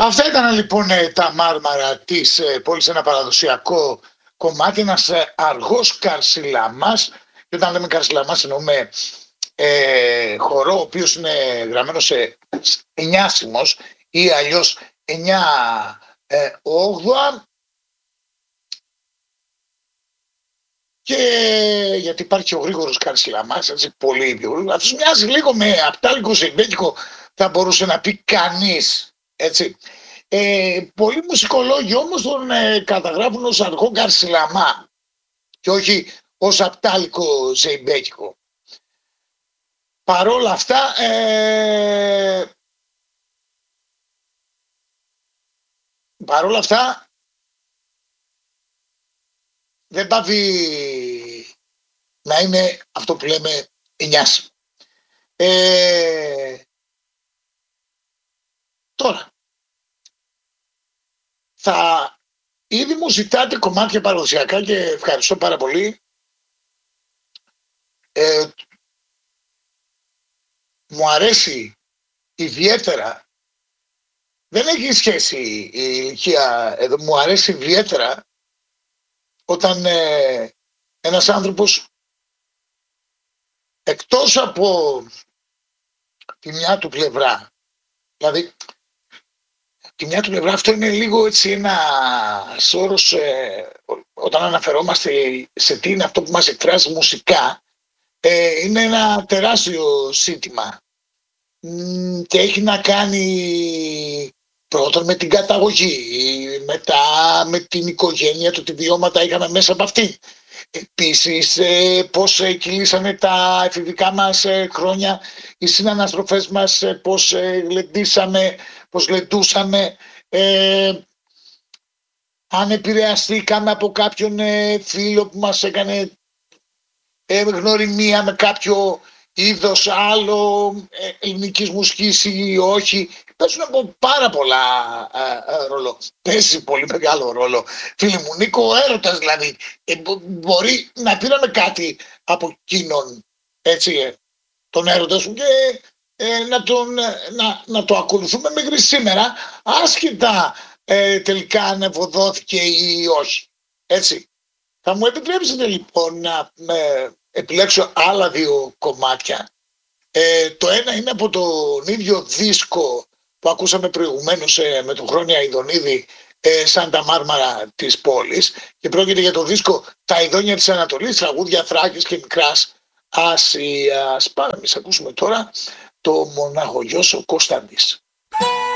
Αυτά ήταν λοιπόν τα Μάρμαρα της πόλης, ένα παραδοσιακό κομμάτι, ένας αργός καρσιλαμάς. Και όταν λέμε καρσιλαμάς εννοούμε χορό ο οποίος είναι γραμμένος σε 9 σημός ή αλλιώς 9 όγδοα, και γιατί υπάρχει ο γρήγορος καρσιλαμάς, έτσι, πολύ πιο γρήγορο. Αυτός μοιάζει λίγο με απτάλικο ζεϊμπέκικο, θα μπορούσε να πει κανείς, έτσι. Πολλοί μουσικολόγοι όμως τον καταγράφουν ως αργό καρσιλαμά και όχι ως απτάλικο ζεϊμπέκικο. Παρόλα αυτά, δεν πάβει να είναι αυτό που λέμε εννιάσιμο. Τώρα, ήδη μου ζητάτε κομμάτια παραδοσιακά και ευχαριστώ πάρα πολύ. Μου αρέσει ιδιαίτερα, δεν έχει σχέση η ηλικία εδώ, μου αρέσει ιδιαίτερα όταν ένας άνθρωπος εκτός από τη μια του πλευρά, δηλαδή τη μια του πλευρά, αυτό είναι λίγο έτσι ένα όρος, όταν αναφερόμαστε σε τι είναι αυτό που μας εκφράζει μουσικά, είναι ένα τεράστιο ζήτημα και έχει να κάνει πρώτον με την καταγωγή, μετά με την οικογένεια του, τι βιώματα είχαμε μέσα από αυτήν. Επίσης πώς κυλήσανε τα εφηβικά μας χρόνια, οι συναναστροφές μας, πώς γλεντήσαμε, πώς γλεντούσαμε, αν επηρεαστήκαμε από κάποιον φίλο που μας έκανε γνωριμία με κάποιο είδος άλλο ελληνικής μουσικής ή όχι. Παίζουν από πάρα πολλά ρόλο. Παίζει πολύ μεγάλο ρόλο. Φίλοι μου, Νίκο, ο έρωτας δηλαδή. Μπορεί να πήραμε κάτι από εκείνον, έτσι, τον έρωτα σου και να το ακολουθούμε μέχρι σήμερα, άσχετα τελικά αν ευωδόθηκε ή όχι. Έτσι. Θα μου επιτρέψετε λοιπόν να επιλέξω άλλα δύο κομμάτια. Το ένα είναι από τον ίδιο δίσκο που ακούσαμε προηγουμένως με τον Χρόνια Ιδονίδη, σαν τα Μάρμαρα της πόλης, και πρόκειται για το δίσκο «Τα Ειδόνια της Ανατολής, τραγούδια Θράκης και Μικράς Ασίας». Πάμε, εμείς ακούσουμε τώρα το Μοναχογιός ο Κωνσταντής.